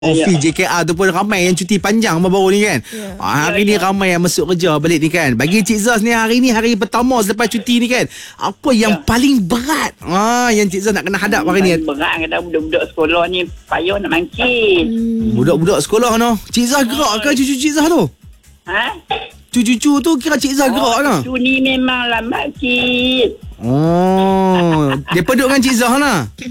Office JKR tu pun ramai yang cuti panjang baru-baru ni kan. Hari ni ramai yang masuk kerja balik ni kan. Bagi Cik Zaz ni hari ni hari pertama selepas cuti ni kan. Apa yang paling berat yang Cik Zaz nak kena hadap hari ni? Berat kata budak-budak sekolah ni payah nak mangkit. Budak-budak sekolah tu. Cik Zaz gerak ke cucu Cik Zaz tu? Ha? Cucu tu kira Cik Zaz gerak ke? Cucu ni memang lambat sikit. Dia peduk dengan Cik Zaz lah.